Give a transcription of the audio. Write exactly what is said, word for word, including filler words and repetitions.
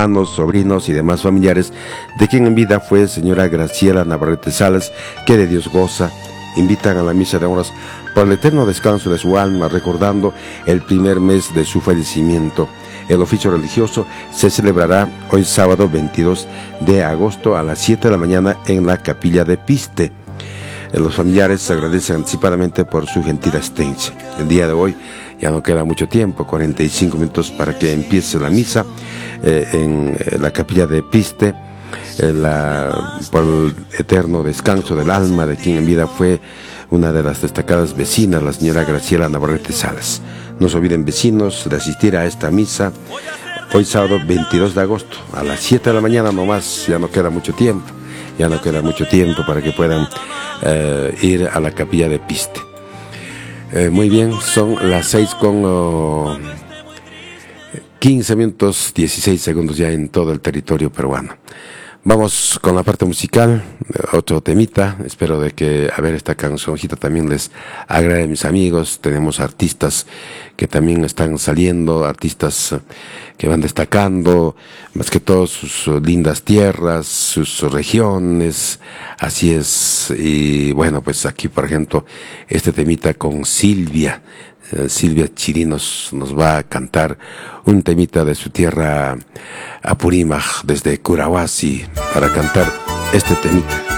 hermanos, sobrinos y demás familiares de quien en vida fue señora Graciela Navarrete Salas, que de Dios goza. Invitan a la misa de horas por el eterno descanso de su alma, recordando el primer mes de su fallecimiento. El oficio religioso se celebrará hoy sábado veintidós de agosto a las siete de la mañana en la capilla de Piste. Los familiares agradecen anticipadamente por su gentil asistencia. El día de hoy ya no queda mucho tiempo, cuarenta y cinco minutos para que empiece la misa eh, en eh, la capilla de Piste, eh, la, por el eterno descanso del alma de quien en vida fue una de las destacadas vecinas, la señora Graciela Navarrete Salas. No se olviden, vecinos, de asistir a esta misa hoy sábado veintidós de agosto a las siete de la mañana nomás. Ya no queda mucho tiempo, ya no queda mucho tiempo para que puedan eh, ir a la capilla de Piste. Eh, muy bien, son las seis con oh, quince minutos, dieciséis segundos ya en todo el territorio peruano. Vamos con la parte musical, otro temita. Espero de que, a ver, esta cancioncita también les agrade a mis amigos. Tenemos artistas que también están saliendo, artistas que van destacando, más que todo sus lindas tierras, sus regiones, así es. Y bueno, pues aquí, por ejemplo, este temita con Silvia. Silvia Chirinos nos va a cantar un temita de su tierra Apurímac, desde Curahuasi, para cantar este temita.